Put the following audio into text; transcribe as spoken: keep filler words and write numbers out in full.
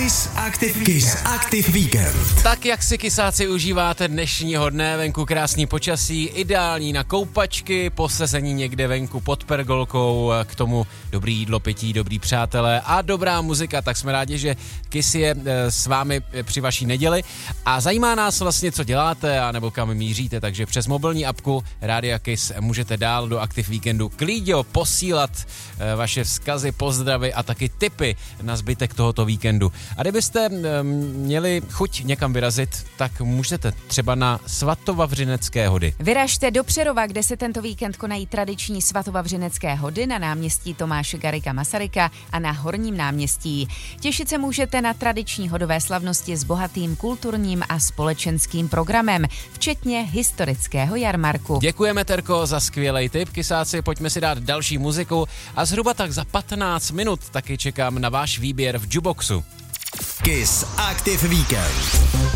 Kiss Active, Kiss Active Weekend. Tak jak si kysáci užíváte dnešního dne, venku krásný počasí, ideální na koupačky, posezení někde venku pod pergolkou, k tomu dobrý jídlo, pití, dobrý přátelé a dobrá muzika, tak jsme rádi, že Kiss je s vámi při vaší neděli a zajímá nás vlastně, co děláte a nebo kam míříte, takže přes mobilní apku Rádia Kiss můžete dál do Active Weekendu klíďo posílat vaše vzkazy, pozdravy a taky tipy na zbytek tohoto víkendu. A kdybyste měli chuť někam vyrazit, tak můžete třeba na Svatovavřinecké hody. Vyražte do Přerova, kde se tento víkend konají tradiční Svatovavřinecké hody na náměstí Tomáše Garrigua Masaryka a na Horním náměstí. Těšit se můžete na tradiční hodové slavnosti s bohatým kulturním a společenským programem, včetně historického jarmarku. Děkujeme, Terko, za skvělej tip. Kysáci, pojďme si dát další muziku a zhruba tak za patnáct minut taky čekám na váš výběr v Juboxu. Kiss Active Weekend.